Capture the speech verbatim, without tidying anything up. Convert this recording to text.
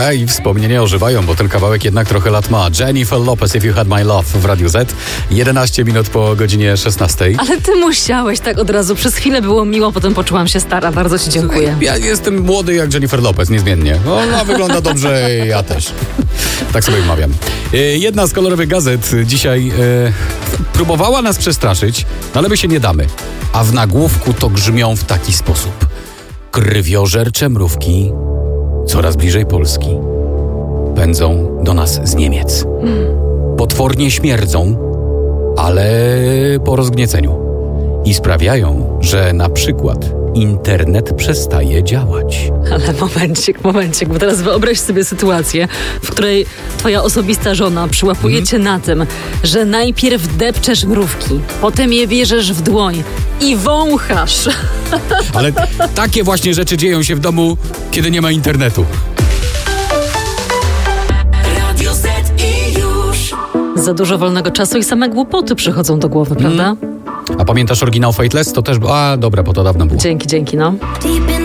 E, I wspomnienia ożywają, bo ten kawałek jednak trochę lat ma. Jennifer Lopez, If You Had My Love w Radiu Z. jedenaście minut po godzinie szesnastej. Ale ty musiałeś tak od razu. Przez chwilę było miło, potem poczułam się stara. Bardzo ci dziękuję. Słuchaj, ja jestem młody jak Jennifer Lopez, niezmiennie. Ona wygląda dobrze, ja też. Tak sobie mawiam. Jedna z kolorowych gazet dzisiaj e, próbowała nas przestraszyć, no ale my się nie damy. A w nagłówku to grzmią w taki sposób. Krwiożercze mrówki coraz bliżej Polski. Pędzą do nas z Niemiec. Potwornie śmierdzą, ale po rozgnieceniu. I sprawiają, że na przykład internet przestaje działać. Ale momencik, momencik, bo teraz wyobraź sobie sytuację, w której twoja osobista żona przyłapuje Mhm. cię na tym, że najpierw depczesz mrówki, potem je bierzesz w dłoń i wąchasz. Ale takie właśnie rzeczy dzieją się w domu, kiedy nie ma internetu. Radio Z i już. Za dużo wolnego czasu i same głupoty przychodzą do głowy, prawda? A pamiętasz oryginał Fateless? To też... A, dobra, bo to dawno było. Dzięki, dzięki, no. Deep in